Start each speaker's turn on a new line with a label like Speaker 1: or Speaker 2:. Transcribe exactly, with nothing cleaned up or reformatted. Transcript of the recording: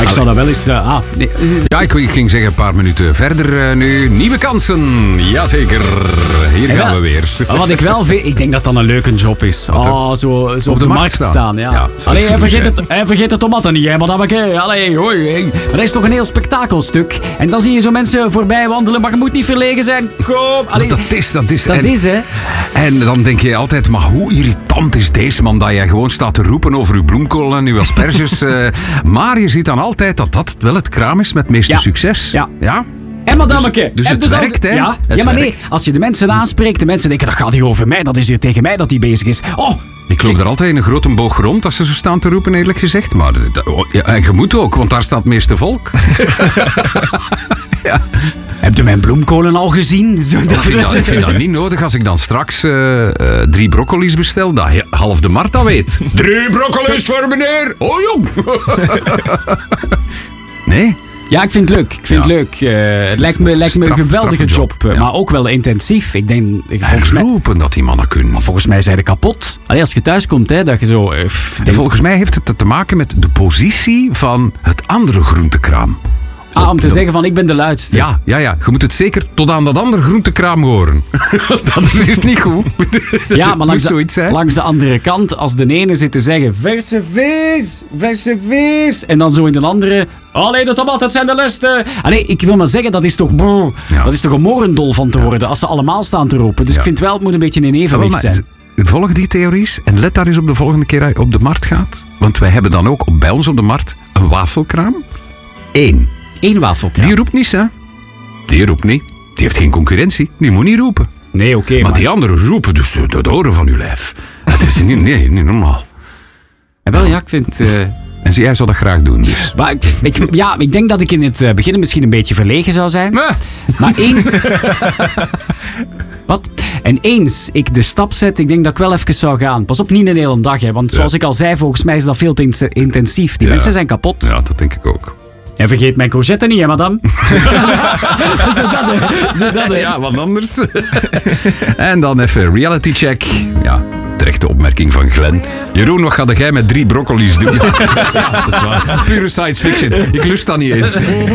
Speaker 1: Maar ik zou dat wel eens... Uh, ah, nee.
Speaker 2: Ja, ik, ik ging zeggen een paar minuten verder uh, nu. Nieuwe kansen. Jazeker. Hier gaan wel, we weer.
Speaker 1: Wat ik wel vind, ik denk dat dat een leuke job is. Oh, zo, zo op, op de, de markt staan. staan ja. Ja, allee, hij vergeet, het, hij vergeet de tomaten niet, hè, madame. Allee, hoi, hey. Maar dat is toch een heel spektakelstuk. En dan zie je zo mensen voorbij wandelen, maar je moet niet verlegen zijn. Kom. Allee,
Speaker 2: dat is, dat is.
Speaker 1: Dat
Speaker 2: en,
Speaker 1: is, hè.
Speaker 2: En dan denk je altijd, maar hoe irritant is deze man dat jij gewoon staat te roepen over uw bloemkool en uw asperges. uh, maar je ziet dan altijd dat dat wel het kraam is met het meeste
Speaker 1: ja.
Speaker 2: succes.
Speaker 1: Ja.
Speaker 2: ja?
Speaker 1: En madameke.
Speaker 2: Dus, dus het
Speaker 1: dus
Speaker 2: werkt, hè?
Speaker 1: Ja,
Speaker 2: het
Speaker 1: ja maar
Speaker 2: werkt.
Speaker 1: nee, als je de mensen aanspreekt, de mensen denken, dat gaat hier over mij, dat is hier tegen mij dat hij bezig is. Oh,
Speaker 2: ik loop er altijd in een grote boog rond als ze zo staan te roepen, eerlijk gezegd. Maar ja, en je moet ook, want daar staat het meeste volk.
Speaker 1: ja. Heb je mijn bloemkolen al gezien? Zo,
Speaker 2: ik, vind dat, ik vind dat niet nodig als ik dan straks uh, uh, drie broccoli's bestel, dat half de markt dat weet. Drie broccoli's voor meneer! Oh jong! Nee?
Speaker 1: Ja, ik vind het leuk. Ik vind ja. het leuk. Uh, het lijkt me, lijkt me een geweldige job. job ja. Maar ook wel intensief. Ik denk...
Speaker 2: Volgens mij roepen dat die mannen kunnen.
Speaker 1: Maar volgens mij zijn ze kapot. Allee, als je thuis komt, hè, dat je zo... Uh,
Speaker 2: denk... Volgens mij heeft het te maken met de positie van het andere groentekraam.
Speaker 1: Ah, om te dat... zeggen van, ik ben de luidste.
Speaker 2: Ja, ja, ja. Je moet het zeker tot aan dat andere groentekraam horen. Dat is niet goed.
Speaker 1: Ja, maar langs de, langs de andere kant, als de ene zit te zeggen, verse vis, verse vis. En dan zo in de andere, allee, de tomaten, dat zijn de lesten. Allee, ik wil maar zeggen, dat is toch, brrr, ja. dat is toch een morendol van te ja. worden, als ze allemaal staan te roepen. Dus ja. ik vind wel, het moet een beetje in evenwicht ja, zijn.
Speaker 2: Volg die theories en let daar eens op de volgende keer dat je op de markt gaat. Want wij hebben dan ook bij ons op de markt een wafelkraam. Eén.
Speaker 1: Eén wafelkraam.
Speaker 2: Die roept niet, hè? Die roept niet. Die heeft geen concurrentie. Die moet niet roepen.
Speaker 1: Nee, oké. Okay,
Speaker 2: maar, maar die anderen roepen dus door de oren van uw lijf. Dat is niet, nee, niet normaal.
Speaker 1: En wel, ja, ik vind... Uh...
Speaker 2: En jij zou dat graag doen, dus.
Speaker 1: Maar, ik, ja, ik denk dat ik in het begin misschien een beetje verlegen zou zijn. Nee. Maar eens... Wat? En eens ik de stap zet, ik denk dat ik wel even zou gaan. Pas op, niet een hele dag, hè. Want zoals ja. ik al zei, volgens mij is dat veel te intensief. Die ja. mensen zijn kapot.
Speaker 2: Ja, dat denk ik ook.
Speaker 1: En vergeet mijn courgette niet, hè, madame? Zo dat, hè. Zo dat, hè.
Speaker 2: Ja, wat anders. En dan even reality check. Ja, terechte opmerking van Glenn. Jeroen, wat ga jij met drie broccoli's doen? Ja, dat is waar. Pure science fiction. Ik lust dat niet eens.